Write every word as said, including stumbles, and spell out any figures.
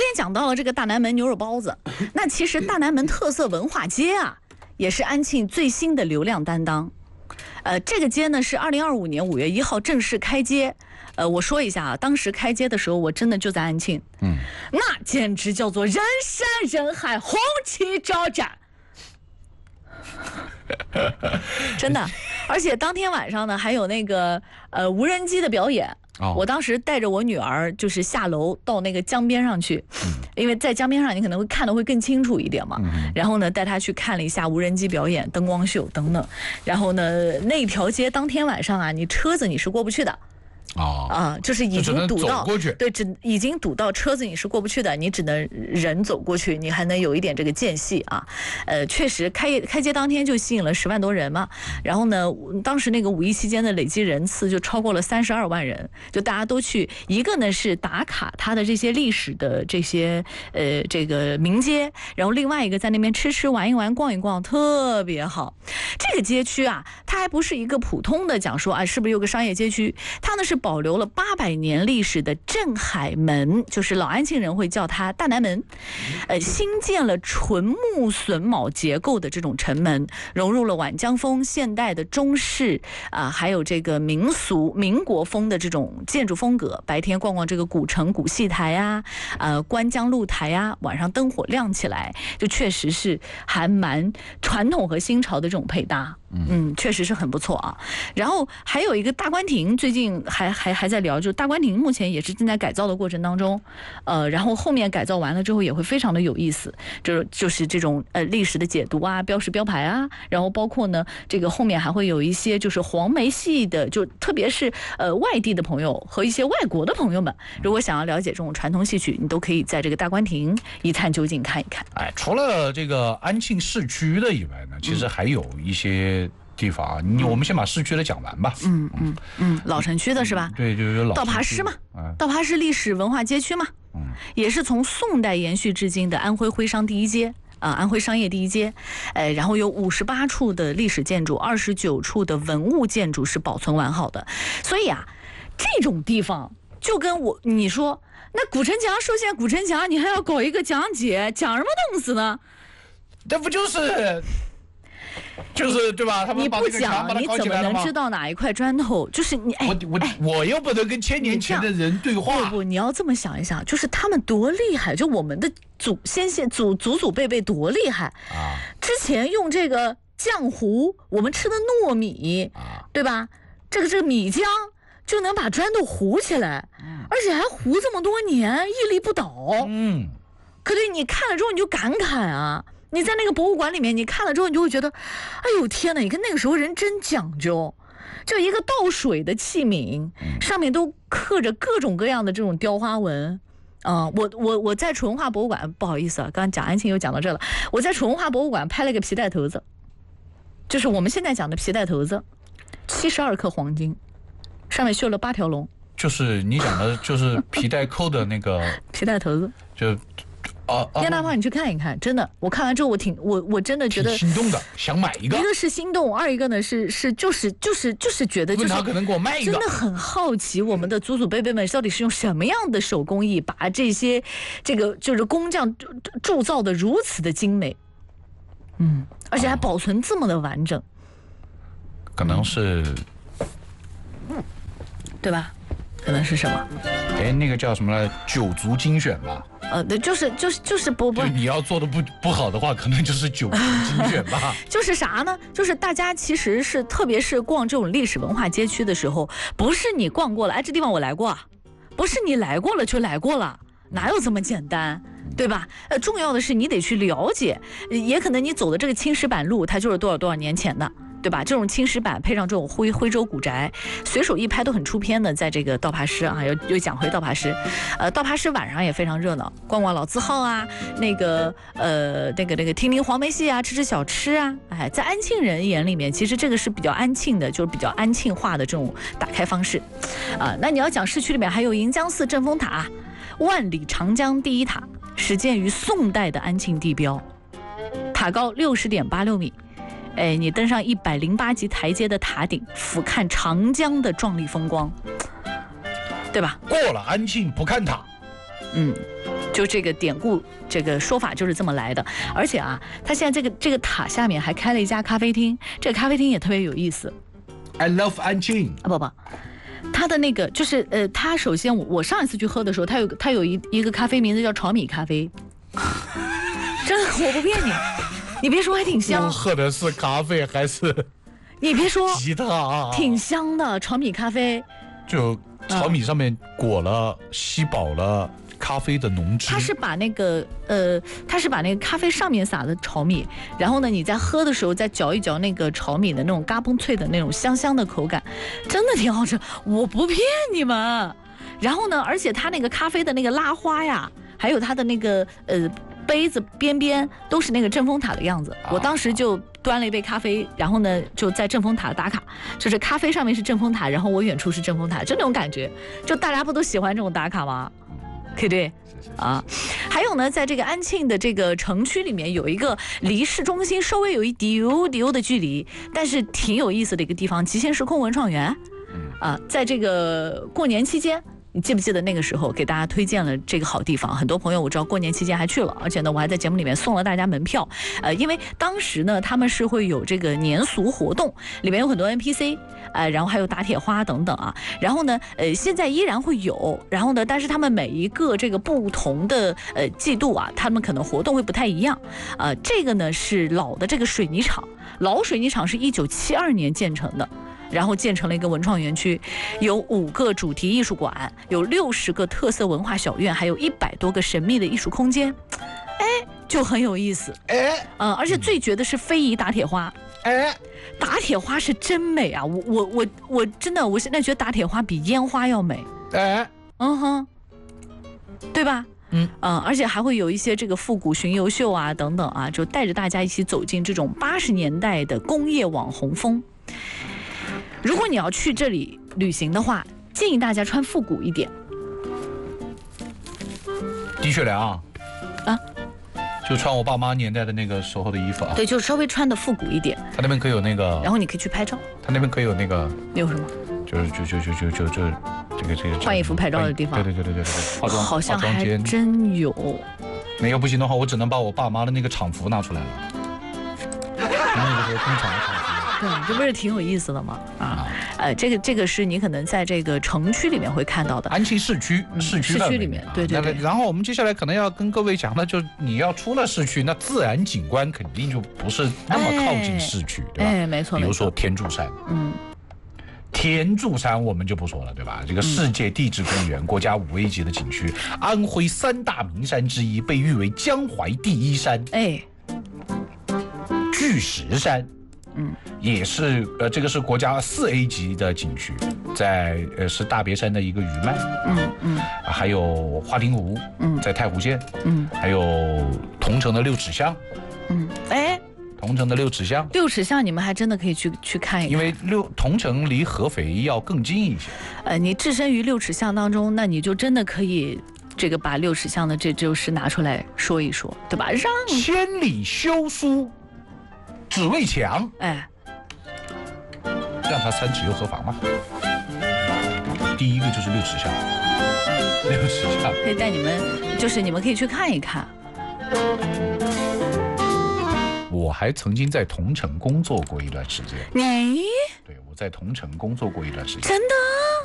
天讲到了这个大南门牛肉包子，那其实大南门特色文化街啊，也是安庆最新的流量担当。呃，这个街呢是二零二五年五月一号正式开街。呃，我说一下啊，当时开街的时候，我真的就在安庆，嗯，那简直叫做人山人海，红旗招展。真的，而且当天晚上呢，还有那个呃无人机的表演。哦、我当时带着我女儿就是下楼到那个江边上去，嗯、因为在江边上你可能会看得会更清楚一点嘛。嗯、然后呢，带她去看了一下无人机表演、灯光秀等等。然后呢，那条街当天晚上啊，你车子你是过不去的。哦啊，就是已经堵到，对，只已经堵到车子你是过不去的，你只能人走过去，你还能有一点这个间隙啊。呃，确实开开街当天就吸引了十万多人嘛。然后呢，当时那个五一期间的累计人次就超过了三十二万人，就大家都去。一个呢是打卡它的这些历史的这些呃这个名街，然后另外一个在那边吃吃玩一玩逛一逛，特别好。这个街区啊，它还不是一个普通的讲说啊，是不是有个商业街区？它呢是保留了八百年历史的镇海门，就是老安庆人会叫它大南门。呃，新建了纯木榫卯结构的这种城门，融入了晚江风、现代的中式啊、呃，还有这个民俗民国风的这种建筑风格。白天逛逛这个古城古戏台啊，呃，观江露台啊，晚上灯火亮起来，就确实是还蛮传统和新潮的这种配搭。嗯，确实是很不错啊。然后还有一个大观亭，最近还还还在聊，就大观亭目前也是正在改造的过程当中，呃，然后后面改造完了之后也会非常的有意思，就就是这种呃历史的解读啊、标识标牌啊，然后包括呢这个后面还会有一些就是黄梅戏的，就特别是呃外地的朋友和一些外国的朋友们，如果想要了解这种传统戏曲，你都可以在这个大观亭一探究竟看一看。 哎，除了这个安庆市区的以外呢，其实还有一些地方啊，你我们先把市区的讲完吧。 嗯嗯嗯，老城区的是吧？ 对，就是老道爬师嘛，道爬师历史文化街区嘛，嗯，也是从宋代延续至今的安徽徽商第一街。啊，安徽商业第一街，呃，然后有五十八处的历史建筑，二十九处的文物建筑是保存完好的，所以啊，这种地方就跟我你说，那古城墙首先古城墙，你还要搞一个讲解，讲什么东西呢？ 这不就是？就是对吧？他们你不讲，你怎么能知道哪一块砖头？就是你，哎， 我我、哎、我又不能跟千年前的人对话。 不不，你要这么想一想，就是他们多厉害，就我们的祖先先祖祖祖辈辈多厉害啊！之前用这个浆糊，我们吃的糯米，啊、对吧？这个这个米浆就能把砖头糊起来，嗯、而且还糊这么多年，屹立不倒。嗯，可对你看了之后你就感慨啊。你在那个博物馆里面，你看了之后，你就会觉得，哎呦天哪！你看那个时候人真讲究，就一个倒水的器皿，上面都刻着各种各样的这种雕花纹。啊、呃，我我我在楚文化博物馆，不好意思啊，刚刚讲安庆又讲到这了。我在楚文化博物馆拍了个皮带头子，就是我们现在讲的皮带头子，七十二克黄金，上面绣了八条龙。 就是你讲的，就是皮带扣的那个皮带头子， 就。 哦，燕大炮，你去看一看，真的，我看完之后，我挺我我真的觉得心动的，想买一个。 一个是心动，二一个呢是是就是就是就是觉得就是他可能给我卖一个， 真的很好奇我们的祖祖辈辈们到底是用什么样的手工艺把这些这个就是工匠铸造的如此的精美，嗯，而且还保存这么的完整， 可能是， 嗯，对吧？可能是什么？ 哎，那个叫什么来？九族精选吧。 呃，对，就是就是就是不不， 就你要做的不不好的话，可能就是九族精选吧。 就是啥呢？就是大家其实是，特别是逛这种历史文化街区的时候，不是你逛过了，哎，这地方我来过，不是你来过了就来过了，哪有这么简单？对吧？呃，重要的是你得去了解，也可能你走的这个青石板路，它就是多少多少年前的。对吧？这种青石板配上这种徽徽州古宅，随手一拍都很出片的。在这个道爬师啊，又又讲回道爬师，呃，道爬师晚上也非常热闹，逛逛老字号啊，那个呃，那个那个听听黄梅戏啊，吃吃小吃啊，哎，在安庆人眼里面，其实这个是比较安庆的，就是比较安庆化的这种打开方式啊。那你要讲市区里面还有银江寺正风塔，万里长江第一塔，始建于宋代的安庆地标，塔高六十点八六米。哎，你登上一百零八级台阶的塔顶，俯瞰长江的壮丽风光，对吧？ 过了安庆不看塔， 嗯， 就这个典故，这个说法就是这么来的。而且啊，它现在这个这个塔下面还开了一家咖啡厅，这个咖啡厅也特别有意思。 I love 安庆啊不不，它的那个就是呃，它首先我我上一次去喝的时候，它有它有一一个咖啡名字叫炒米咖啡，真的我不骗你，你别说还挺香。 我喝的是咖啡还是？ 你别说， 吉他挺香的炒米咖啡， 就炒米上面裹了、嗯、吸饱了咖啡的浓汁。 它是把那个呃，它是把那个咖啡上面撒的炒米，然后呢，你在喝的时候再嚼一嚼那个炒米的那种嘎嘣脆的那种香香的口感，真的挺好吃，我不骗你们。然后呢，而且它那个咖啡的那个拉花呀，还有它的那个呃杯子边边都是那个阵风塔的样子。我当时就端了一杯咖啡，然后呢就在阵风塔打卡，就是咖啡上面是阵风塔，然后我远处是阵风塔，就那种感觉。就大家不都喜欢这种打卡吗？对不对？啊，还有呢，在这个安庆的这个城区里面，有一个离市中心稍微有一丢丢的距离，但是挺有意思的一个地方——极限时空文创园。啊，在这个过年期间。你记不记得那个时候给大家推荐了这个好地方？很多朋友我知道过年期间还去了，而且呢，我还在节目里面送了大家门票。呃，因为当时呢，他们是会有这个年俗活动，里面有很多 N P C， 呃，然后还有打铁花等等啊。然后呢，呃，现在依然会有，然后呢，但是他们每一个这个不同的呃季度啊，他们可能活动会不太一样。呃，这个呢是老的这个水泥厂，老水泥厂是一九七二年建成的。然后建成了一个文创园区，有五个主题艺术馆，有六十个特色文化小院，还有一百多个神秘的艺术空间，哎，就很有意思，哎，嗯，而且最绝的是非遗打铁花，哎，打铁花是真美啊！我我我我真的，我现在觉得打铁花比烟花要美，哎，嗯哼，对吧？嗯嗯，而且还会有一些这个复古巡游秀啊等等啊，就带着大家一起走进这种八十年代的工业网红风。如果你要去这里旅行的话，建议大家穿复古一点。 的确凉啊，啊，就穿我爸妈年代的那个时候的衣服啊。 对，就稍微穿的复古一点。 他那边可以有那个， 然后你可以去拍照。 他那边可以有那个， 有什么？ 就是就就就就就就这个这个换衣服拍照的地方。 对对对对对对，化妆好像还真有。 那要不行的话，我只能把我爸妈的那个厂服拿出来了。那个是工厂的厂服。 对，这不是挺有意思的吗？啊，呃，这个这个是你可能在这个城区里面会看到的。 安庆市区，市区市区里面，对对对。 然后我们接下来可能要跟各位讲的，就你要出了市区，那自然景观肯定就不是那么靠近市区，对吧？ 哎，没错。 比如说天柱山，嗯，天柱山我们就不说了，对吧？这个世界地质公园、国家五 A 级的景区，安徽三大名山之一，被誉为江淮第一山。哎，巨石山。嗯，也是呃，这个是国家四 A 级的景区，在呃是大别山的一个余脉，嗯嗯，还有花厅湖，嗯，在太湖县，嗯，还有桐城的六尺巷，嗯，哎，桐城的六尺巷， 六尺巷你们还真的可以去去看一看， 因为六桐城离合肥要更近一些， 呃，你置身于六尺巷当中，那你就真的可以这个把六尺巷的这首诗拿出来说一说，对吧？让千里修书。只为墙，哎，让他三尺又何妨嘛？第一个就是六尺巷，六尺巷可以带你们，就是你们可以去看一看。 我还曾经在桐城工作过一段时间。 你？ 对，我在桐城工作过一段时间。 真的？